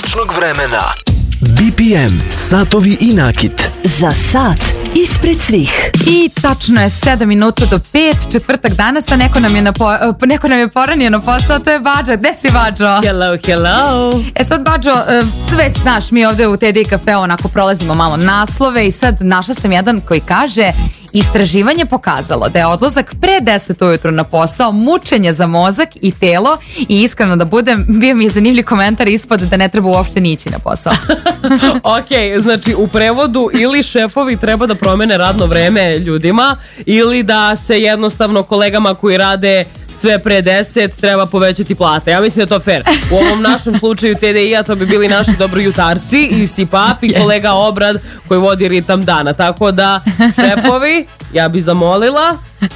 tačnog vremena. BPM, satovi i nakit. Za sat ispred svih. I tačno je 7 minuta do 5, četvrtak danas, a neko nam je poranio na posao, to je Bađo. Gde si, Bađo? Hello. Sad, Bađo, već znaš, mi ovde u TD Cafeu onako prolazimo malo naslove i sad našla sam jedan koji kaže: istraživanje pokazalo da je odlazak pre 10 ujutru na posao mučenje za mozak i telo, i iskreno da budem, bio mi je zanimljiv komentar ispod da ne treba uopšte nići na posao. Ok, znači u prevodu ili šefovi treba da promene radno vreme ljudima, ili da se jednostavno kolegama koji rade sve pre 10 treba povećati plate. Ja mislim da je to fair. U ovom našem slučaju TDI-a to bi bili naši dobrojutarci i Sipap i kolega Obrad koji vodi ritam dana. Tako da, šefovi, ja bi zamolila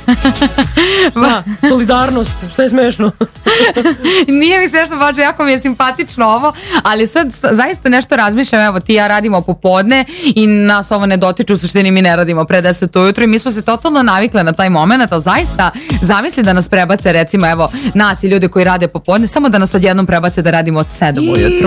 solidarnost. Šta je smešno? Nije mi smešno, Bađo, jako mi je simpatično ovo, ali sad zaista nešto razmišljam. Evo, ti i ja radimo popodne i nas ovo ne dotiče, u suštini mi ne radimo pre 10 ujutru i mi smo se totalno navikle na taj moment, ali zaista zamisli da nas prebace, recimo, evo, nas i ljude koji rade popodne, samo da nas odjednom prebace da radimo od 7 ujutru.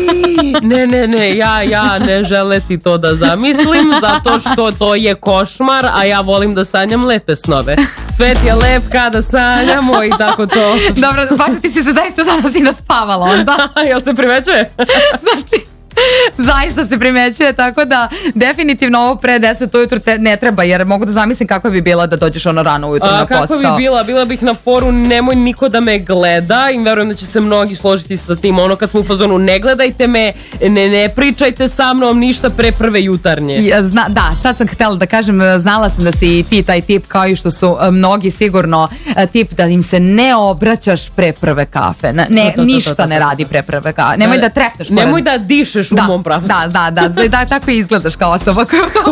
Ne, ja ne želeti to da zamislim, zato što to je košmar, a ja volim da sanjam lepe snove. Svet je lep kada sanjamo i tako to. Dobro, Bađo, ti si se zaista danas i naspavala onda. Jel se primećuje? Znači, zaista se primećuje, tako da definitivno ovo pre 10 ujutru te ne treba, jer mogu da zamislim kako bi bila da dođeš ono rano ujutru na posao. Kako bi bila bih na foru nemoj niko da me gleda, i verujem da će se mnogi složiti sa tim, ono kad smo u fazonu ne gledajte me, ne pričajte sa mnom ništa pre prve jutarnje. Da, sad sam htjela da kažem, znala sam da si i ti taj tip, kao i što su mnogi sigurno tip da im se ne obraćaš pre prve kafe, ništa ne radi pre prve kafe, nemoj da trepneš pored. Nemoj da dišeš u mom pravcu. Da, tako i izgledaš kao osoba.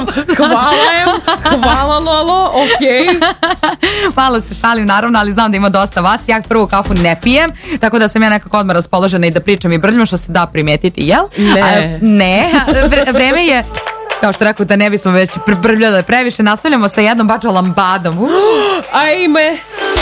Hvala Lolo, okej. Malo se šalim, naravno, ali znam da ima dosta vas. Ja prvu kafu ne pijem, tako da sam ja nekako odmah raspoložena i da pričam i brljam, što se da primetiti, jel? Ne. Vreme je, kao što rekao, da ne bismo već brljale previše. Nastavljamo sa jednom Bađo lambadom. Ajme.